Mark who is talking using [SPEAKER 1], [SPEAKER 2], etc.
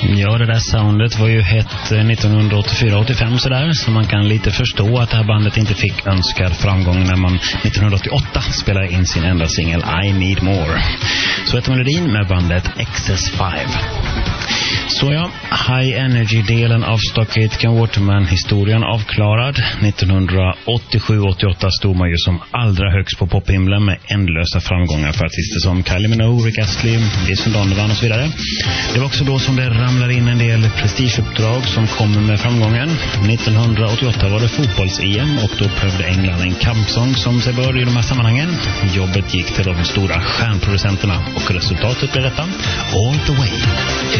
[SPEAKER 1] Ja, det där soundet var ju hett 1984-85 sådär, så man kan lite förstå att det här bandet inte fick önskad framgång när man 1988 spelade in sin enda singel I Need More. Så heter melodin med bandet XS5. Så ja, High Energy-delen av Stockhagen Waterman-historien avklarad. 1987-88 stod man ju som allra högst på pophimlen med ändlösa framgångar för artister som Kylie Minogue, Rick Astley, Jason Donovan och så vidare. Det var också då som det ramlar in en del prestigeuppdrag som kommer med framgången. 1988 var det fotbolls-EM och då prövade England en kampsång som sig bör i de här sammanhangen. Jobbet gick till de stora stjärnproducenterna och resultatet blev detta: All the Way.